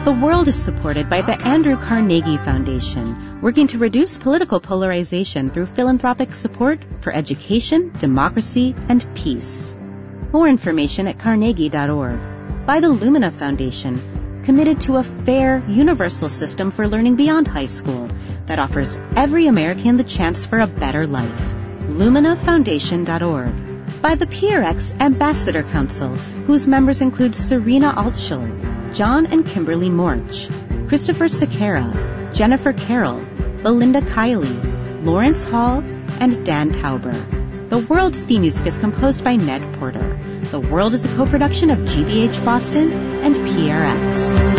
The world is supported by the Andrew Carnegie Foundation, working to reduce political polarization through philanthropic support for education, democracy, and peace. More information at carnegie.org. By the Lumina Foundation, committed to a fair, universal system for learning beyond high school that offers every American the chance for a better life. LuminaFoundation.org. By the PRX Ambassador Council, whose members include Serena Altschul, John and Kimberly Morch, Christopher Sequeira, Jennifer Carroll, Belinda Kiley, Lawrence Hall, and Dan Tauber. The World's theme music is composed by Ned Porter. The World is a co-production of GBH Boston and PRX.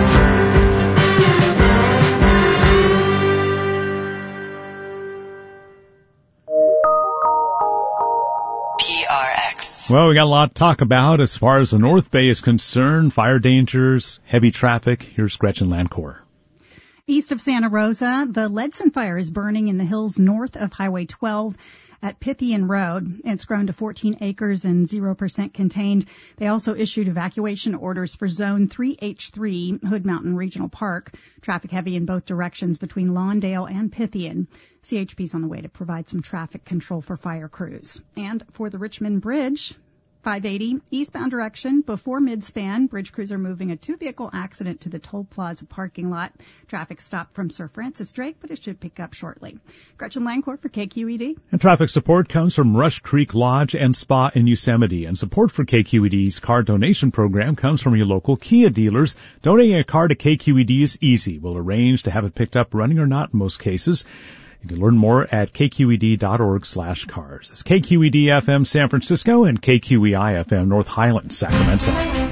Well, we got a lot to talk about as far as the North Bay is concerned. Fire dangers, heavy traffic. Here's Gretchen Lancourt. East of Santa Rosa, the Ledson fire is burning in the hills north of Highway 12 at Pythian Road. It's grown to 14 acres and 0% contained. They also issued evacuation orders for Zone 3H3, Hood Mountain Regional Park. Traffic heavy in both directions between Lawndale and Pythian. CHP's on the way to provide some traffic control for fire crews. And for the Richmond Bridge, 580 eastbound direction before midspan. Bridge crews are moving a two-vehicle accident to the Toll Plaza parking lot. Traffic stopped from Sir Francis Drake, but it should pick up shortly. Gretchen Lancourt for KQED. And traffic support comes from Rush Creek Lodge and Spa in Yosemite. And support for KQED's car donation program comes from your local Kia dealers. Donating a car to KQED is easy. We'll arrange to have it picked up running or not in most cases. You can learn more at kqed.org/cars. It's KQED FM San Francisco and KQEI FM North Highlands, Sacramento.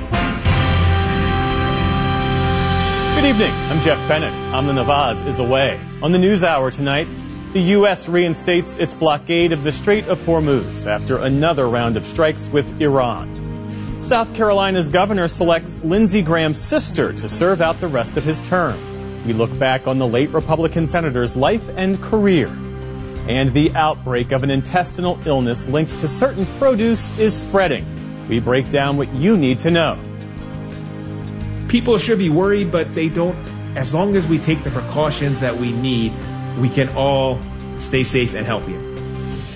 Good evening. I'm Jeff Bennett. Amna Nawaz is away. On the NewsHour tonight, the U.S. reinstates its blockade of the Strait of Hormuz after another round of strikes with Iran. South Carolina's governor selects Lindsey Graham's sister to serve out the rest of his term. We look back on the late Republican senator's life and career. And the outbreak of an intestinal illness linked to certain produce is spreading. We break down what you need to know. People should be worried, but they don't. As long as we take the precautions that we need, we can all stay safe and healthy.